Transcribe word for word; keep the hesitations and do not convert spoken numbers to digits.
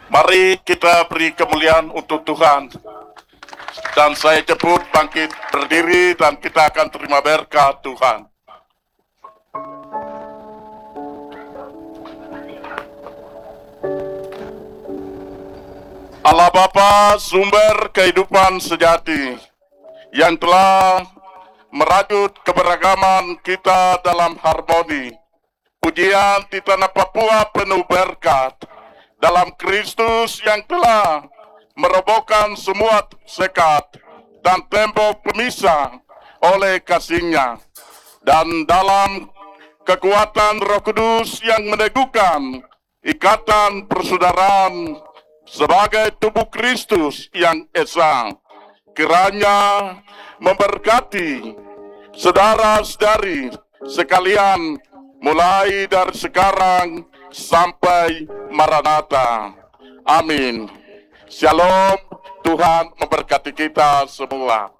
Mari kita beri kemuliaan untuk Tuhan. Dan saya jemput bangkit berdiri dan kita akan terima berkat Tuhan. Allah Bapa, sumber kehidupan sejati, yang telah merajut keberagaman kita dalam harmoni. Pujian di tanah Papua penuh berkat dalam Kristus yang telah merobohkan semua sekat dan tembok pemisah oleh kasih-Nya, dan dalam kekuatan Roh Kudus yang meneguhkan ikatan persaudaraan sebagai tubuh Kristus yang esa. Kiranya memberkati saudara-saudari sekalian mulai dari sekarang sampai Maranatha. Amin. Shalom, Tuhan memberkati kita semua.